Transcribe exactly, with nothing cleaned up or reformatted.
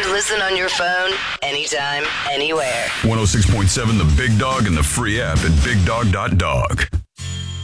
Listen on your phone, anytime, anywhere. one oh six point seven The Big Dog and the free app at big dog dot dog.